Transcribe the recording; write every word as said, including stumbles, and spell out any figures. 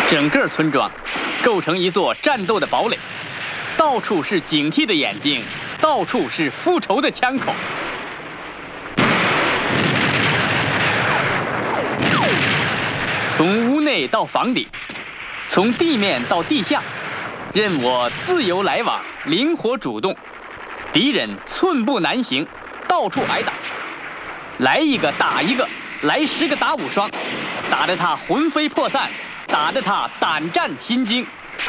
整个村庄构成一座战斗的堡垒，到处是警惕的眼睛，到处是复仇的枪口。从屋内到房顶，从地面到地下，任我自由来往，灵活主动。敌人寸步难行，到处挨打，来一个打一个，来十个打五双，打得他魂飞魄散，打得他胆战心惊。